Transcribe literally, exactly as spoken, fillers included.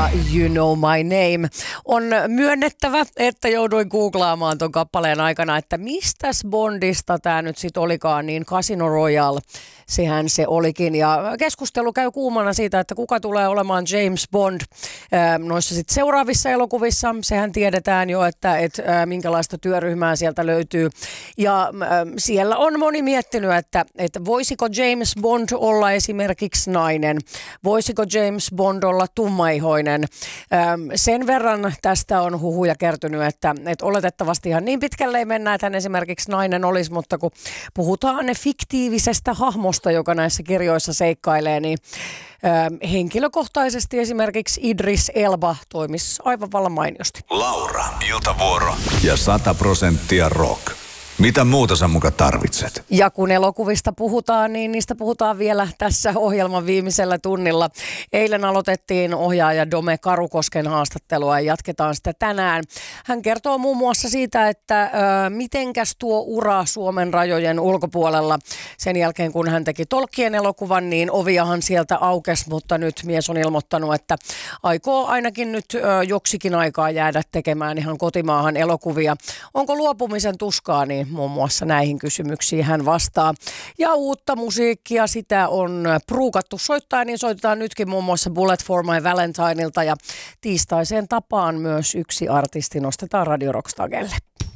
ja You Know My Name. On myönnettävä, että jouduin googlaamaan ton kappaleen aikana, että mistäs Bondista tämä nyt sitten olikaan, niin Casino Royale, sehän se olikin. Ja keskustelu käy kuumana siitä, että kuka tulee olemaan James Bond noissa sitten seuraavissa elokuvissa. Sehän tiedetään jo, että et, minkälaista työryhmää sieltä löytyy. Ja siellä on moni miettinyt, että, että voisiko James Bond olla esimerkiksi nainen, voisiko James Bond olla tummaihoinen. Sen verran tästä on huhuja kertynyt, että, että oletettavasti ihan niin pitkälle ei mennä, että hän esimerkiksi nainen olisi, mutta kun puhutaan fiktiivisestä hahmosta, joka näissä kirjoissa seikkailee, niin henkilökohtaisesti esimerkiksi Idris Elba toimisi aivan vallan mainiosti. Laura, iltavuoro ja sata prosenttia rock. Mitä muuta sä muka tarvitset? Ja kun elokuvista puhutaan, niin niistä puhutaan vielä tässä ohjelman viimeisellä tunnilla. Eilen aloitettiin ohjaaja Dome Karukosken haastattelua ja jatketaan sitä tänään. Hän kertoo muun muassa siitä, että ö, mitenkäs tuo ura Suomen rajojen ulkopuolella. Sen jälkeen kun hän teki Tolkien elokuvan, niin oviahan sieltä aukesi, mutta nyt mies on ilmoittanut, että aikoo ainakin nyt ö, joksikin aikaa jäädä tekemään ihan kotimaahan elokuvia. Onko luopumisen tuskaa, niin muun muassa näihin kysymyksiin hän vastaa. Ja uutta musiikkia, sitä on pruukattu soittaa, niin soitetaan nytkin muun muassa Bullet for My Valentineilta. Ja tiistaiseen tapaan myös yksi artisti nostetaan Radio Rockstagelle.